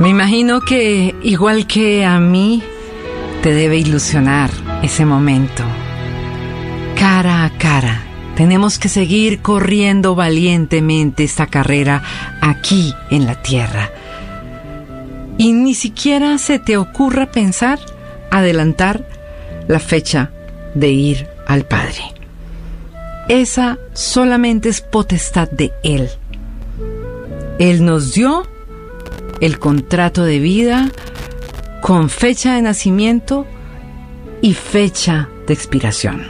Me imagino que, igual que a mí, te debe ilusionar ese momento. Cara a cara, tenemos que seguir corriendo valientemente esta carrera aquí en la tierra. Y ni siquiera se te ocurra pensar adelantar la fecha de ir al Padre. Esa solamente es potestad de Él. Él nos dio el contrato de vida con fecha de nacimiento y fecha de expiración.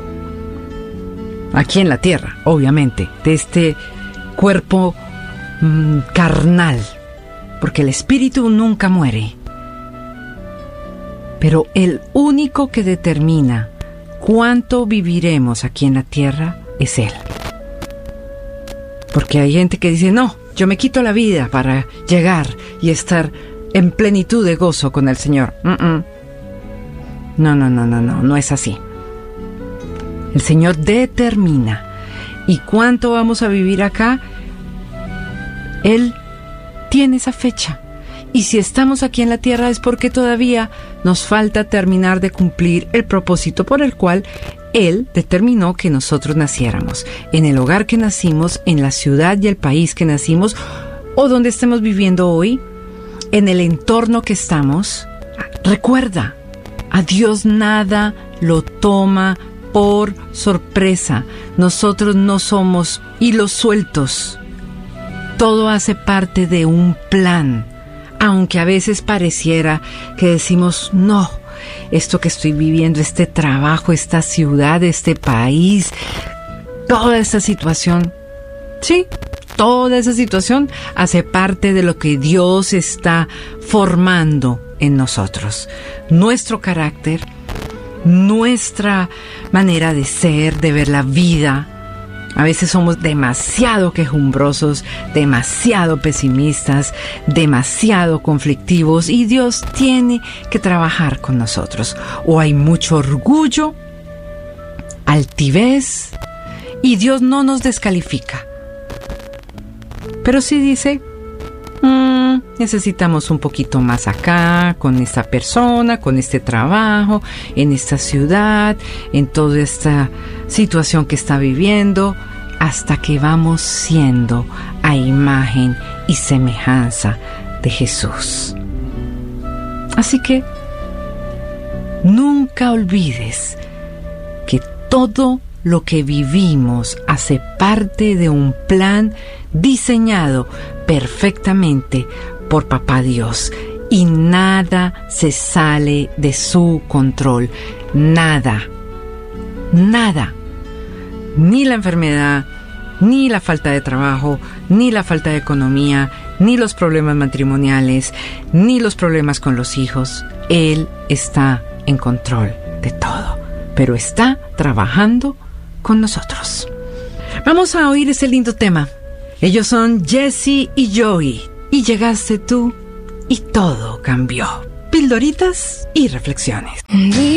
Aquí en la tierra, obviamente, de este cuerpo carnal, porque el espíritu nunca muere. Pero el único que determina cuánto viviremos aquí en la tierra es Él. Porque hay gente que dice, no, yo me quito la vida para llegar y estar en plenitud de gozo con el Señor. No es así. El Señor determina. ¿Y cuánto vamos a vivir acá? Él tiene esa fecha. Y si estamos aquí en la tierra es porque todavía nos falta terminar de cumplir el propósito por el cual Él determinó que nosotros naciéramos. En el hogar que nacimos, en la ciudad y el país que nacimos, o donde estemos viviendo hoy, en el entorno que estamos. Recuerda, a Dios nada lo toma por sorpresa. Nosotros no somos hilos sueltos. Todo hace parte de un plan. Aunque a veces pareciera que decimos, no, esto que estoy viviendo, este trabajo, esta ciudad, este país, toda esta situación, sí, toda esa situación hace parte de lo que Dios está formando en nosotros. Nuestro carácter, nuestra manera de ser, de ver la vida. A veces somos demasiado quejumbrosos, demasiado pesimistas, demasiado conflictivos y Dios tiene que trabajar con nosotros. O hay mucho orgullo, altivez y Dios no nos descalifica. Pero sí dice, necesitamos un poquito más acá, con esta persona, con este trabajo, en esta ciudad, en toda esta situación que está viviendo, hasta que vamos siendo a imagen y semejanza de Jesús. Así que nunca olvides que todo lo que vivimos hace parte de un plan diseñado perfectamente por Papá Dios y nada se sale de su control. Nada. Ni la enfermedad, ni la falta de trabajo, ni la falta de economía, ni los problemas matrimoniales, ni los problemas con los hijos. Él está en control de todo, pero está trabajando con nosotros. Vamos a oír ese lindo tema. Ellos son Jesse y Joey. Y llegaste tú y todo cambió. Pildoritas y reflexiones.